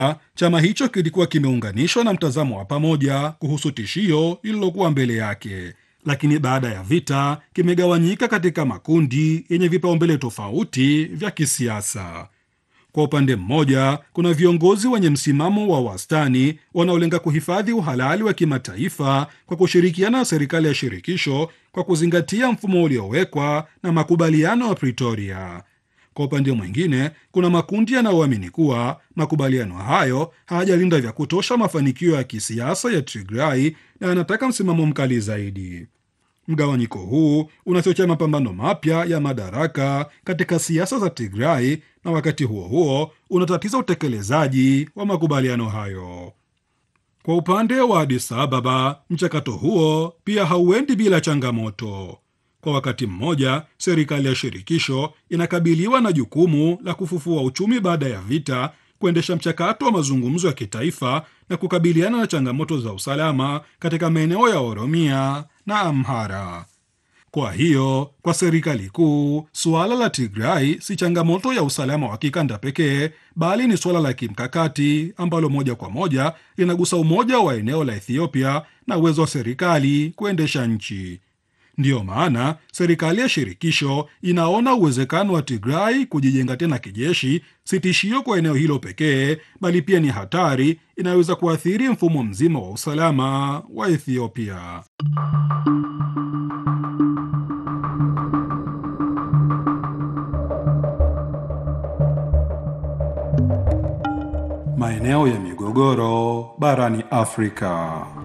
chama hicho kilikuwa kimeunganishwa na mtazamo wa pamoja kuhusu tishio lililokuwa mbele yake, lakini baada ya vita kimegawanyika katika makundi yenye vipaumbele tofauti vya kisiasa. Kwa upande mmoja, kuna viongozi wenye msimamo wa wastani wanaolenga kuhifadhi uhalali wa kimataifa kwa kushirikiana na serikali ya shirikisho kwa kuzingatia mfumo uliowekwa na makubaliano ya Pretoria. Kwa upande mwingine, kuna makundi yanayoamini kuwa makubaliano hayo hayajalinda vya kutosha mafanikio ya kisiasa ya Tigray na yanataka msimamo mkali zaidi. Mgawanyiko huu unachochea mapambano mapya ya madaraka katika siasa za Tigray na wakati huo huo unatatiza utekelezaji wa makubaliano hayo. Kwa upande wa Addis Ababa, mchakato huo pia hauendi bila changamoto. Kwa wakati mmoja, serikali ya shirikisho inakabiliwa na jukumu la kufufua uchumi baada ya vita, kuendesha mchakato wa mazungumzo ya kitaifa na kukabiliana na changamoto za usalama katika maeneo ya Oromia na Amhara. Kwa hiyo, kwa serikali kuu, suala la Tigray si changamoto ya usalama wa kikanda pekee, bali ni suala la kimkakati ambalo moja kwa moja linagusa umoja wa eneo la Ethiopia na uwezo wa serikali kuendesha nchi. Ndiyo maana serikali ya shirikisho inaona uwezekano wa Tigray kujijenga tena kijeshi si tishio kwa eneo hilo pekee, bali pia ni hatari inayoweza kuathiri mfumo mzima wa usalama wa Ethiopia. Maeneo ya migogoro barani Afrika.